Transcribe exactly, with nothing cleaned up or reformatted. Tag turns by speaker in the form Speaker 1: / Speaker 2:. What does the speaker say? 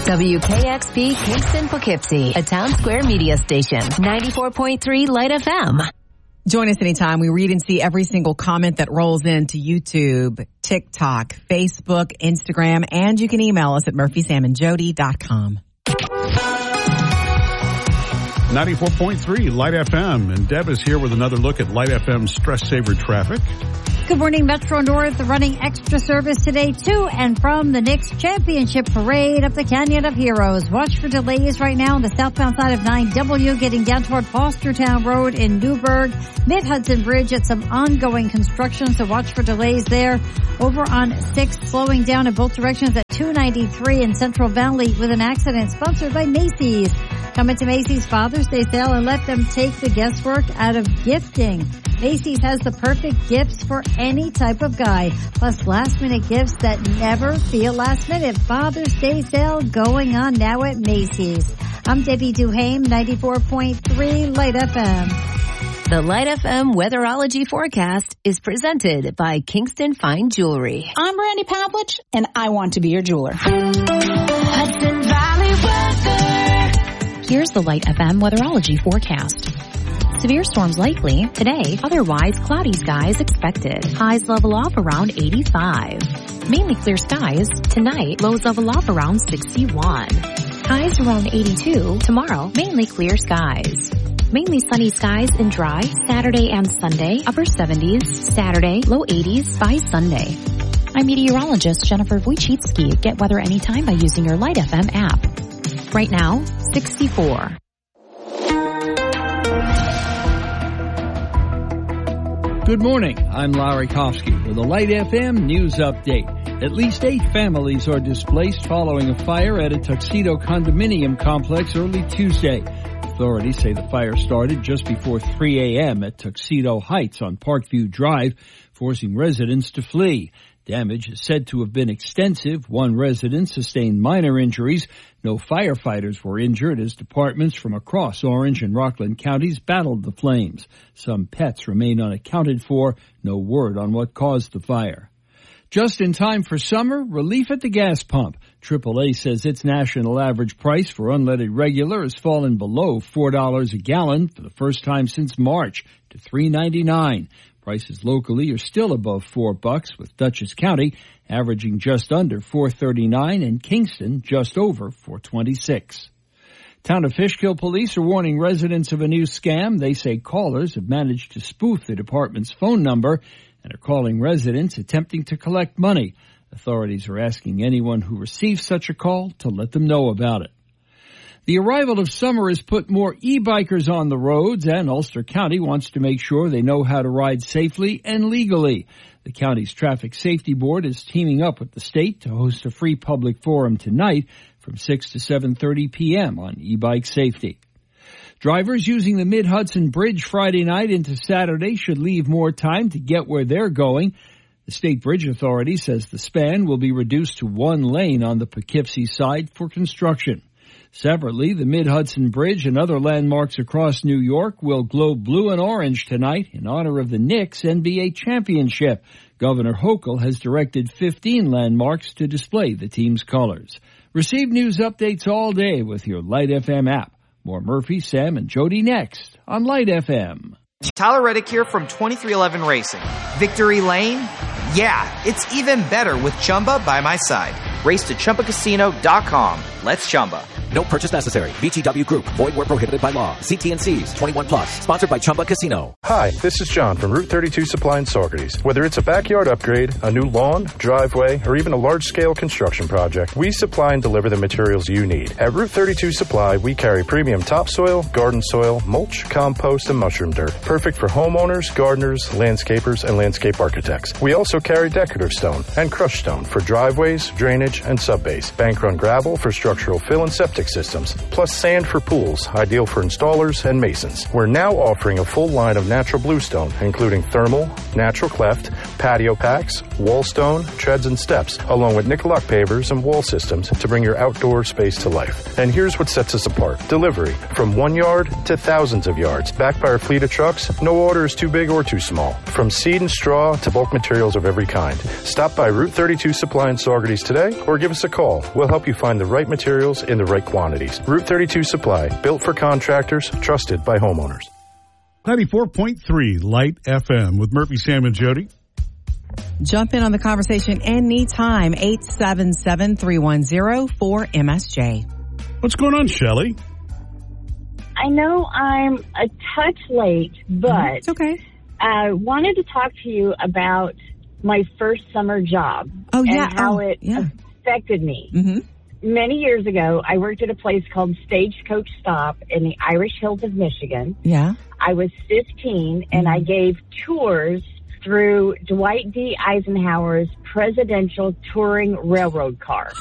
Speaker 1: W K X P Kingston Poughkeepsie, a Town Square media station. ninety-four point three Light F M.
Speaker 2: Join us anytime. We read and see every single comment that rolls into YouTube, TikTok, Facebook, Instagram, and you can email us at murphy sam and jody dot com.
Speaker 3: ninety-four point three Light F M, and Deb is here with another look at Light F M stress saver traffic.
Speaker 4: Good morning, Metro North running extra service today to and from the Knicks Championship Parade up the Canyon of Heroes. Watch for delays right now on the southbound side of nine W getting down toward Fostertown Road in Newburgh. Mid-Hudson Bridge at some ongoing construction, so watch for delays there. Over on six, slowing down in both directions at two ninety-three in Central Valley with an accident sponsored by Macy's. Come into Macy's Father's Day sale and let them take the guesswork out of gifting. Macy's has the perfect gifts for any type of guy, plus last-minute gifts that never feel last-minute. Father's Day sale going on now at Macy's. I'm Debbie Duhame, ninety-four point three Light F M.
Speaker 1: The Light F M weatherology forecast is presented by Kingston Fine Jewelry.
Speaker 5: I'm Randy Pavlich, and I want to be your jeweler.
Speaker 1: Hudson Valley weather.
Speaker 6: Here's the Light F M weatherology forecast. Severe storms likely today, otherwise cloudy skies expected. Highs level off around eighty-five. Mainly clear skies tonight, lows level off around sixty-one. Highs around eighty-two tomorrow, mainly clear skies. Mainly sunny skies and dry Saturday and Sunday, upper seventies, Saturday, low eighties by Sunday. I'm meteorologist Jennifer Wojcicki. Get weather anytime by using your Light F M app. Right now, sixty-four.
Speaker 7: Good morning. I'm Larry Kofsky with a Light F M news update. At least eight families are displaced following a fire at a Tuxedo condominium complex early Tuesday. Authorities say the fire started just before three a.m. at Tuxedo Heights on Parkview Drive, forcing residents to flee. Damage is said to have been extensive. One resident sustained minor injuries. No firefighters were injured as departments from across Orange and Rockland counties battled the flames. Some pets remain unaccounted for. No word on what caused the fire. Just in time for summer, relief at the gas pump. triple A says its national average price for unleaded regular has fallen below four dollars a gallon for the first time since March to three ninety-nine. Prices locally are still above four bucks, with Dutchess County averaging just under four thirty-nine and Kingston just over four twenty-six. Town of Fishkill police are warning residents of a new scam. They say callers have managed to spoof the department's phone number and are calling residents attempting to collect money. Authorities are asking anyone who receives such a call to let them know about it. The arrival of summer has put more e-bikers on the roads, and Ulster County wants to make sure they know how to ride safely and legally. The county's Traffic Safety Board is teaming up with the state to host a free public forum tonight from six to seven thirty p.m. on e-bike safety. Drivers using the Mid-Hudson Bridge Friday night into Saturday should leave more time to get where they're going. The State Bridge Authority says the span will be reduced to one lane on the Poughkeepsie side for construction. Separately, the Mid-Hudson Bridge and other landmarks across New York will glow blue and orange tonight in honor of the Knicks N B A championship. Governor Hochul has directed fifteen landmarks to display the team's colors. Receive news updates all day with your Light F M app. More Murphy, Sam, and Jody next on Light F M.
Speaker 8: Tyler Reddick here from twenty-three eleven Racing. Victory Lane? Yeah, it's even better with Chumba by my side. Race to Chumba Casino dot com. Let's Chumba.
Speaker 9: No purchase necessary. V G W Group. Void where prohibited by law. See T and C's. twenty-one plus. Sponsored by Chumba Casino.
Speaker 10: Hi, this is John from Route thirty-two Supply in Saugerties. Whether it's a backyard upgrade, a new lawn, driveway, or even a large-scale construction project, we supply and deliver the materials you need. At Route thirty-two Supply, we carry premium topsoil, garden soil, mulch, compost, and mushroom dirt. Perfect for homeowners, gardeners, landscapers, and landscape architects. We also carry decorative stone and crushed stone for driveways, drainage, and subbase. Bank-run gravel for structural fill and septic septic systems, plus sand for pools, ideal for installers and masons. We're now offering a full line of natural bluestone, including thermal, natural cleft, patio packs, wall stone, treads and steps, along with Nicoloc pavers and wall systems to bring your outdoor space to life. And here's what sets us apart. Delivery from one yard to thousands of yards. Backed by our fleet of trucks, no order is too big or too small. From seed and straw to bulk materials of every kind. Stop by Route thirty-two Supply in Saugerties today or give us a call. We'll help you find the right materials in the right quantities. Route thirty-two Supply, built for contractors, trusted by homeowners.
Speaker 3: ninety-four point three Light F M with Murphy, Sam, and Jody.
Speaker 2: Jump in on the conversation anytime. eight seven seven, three one zero, four M S J.
Speaker 3: What's going on, Shelley?
Speaker 11: I know I'm a touch late, but
Speaker 2: Mm-hmm. It's okay.
Speaker 11: I wanted to talk to you about my first summer job.
Speaker 2: Oh, yeah.
Speaker 11: And how
Speaker 2: Oh,
Speaker 11: it
Speaker 2: yeah.
Speaker 11: affected me.
Speaker 2: Mm-hmm.
Speaker 11: Many years ago, I worked at a place called Stagecoach Stop in the Irish Hills of Michigan.
Speaker 2: Yeah.
Speaker 11: I was fifteen, and I gave tours through Dwight D. Eisenhower's presidential touring railroad car.